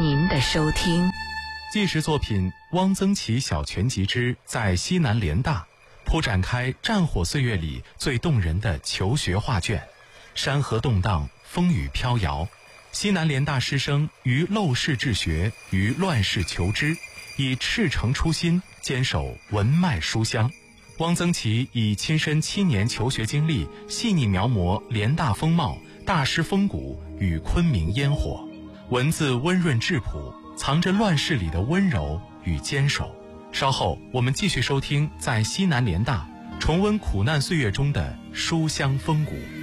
您的收听。 纪实作品《汪曾祺小全集之在西南联大》，铺展开战火岁月里最动人的求学画卷。山河动荡，风雨飘摇，西南联大师生于陋室治学，于乱世求知，以赤诚初心坚守文脉书香。汪曾祺以亲身7年求学经历，细腻描摹联大风貌、大师风骨与昆明烟火，文字温润质朴，藏着乱世里的温柔与坚守。稍后我们继续收听在西南联大，重温苦难岁月中的书香风骨。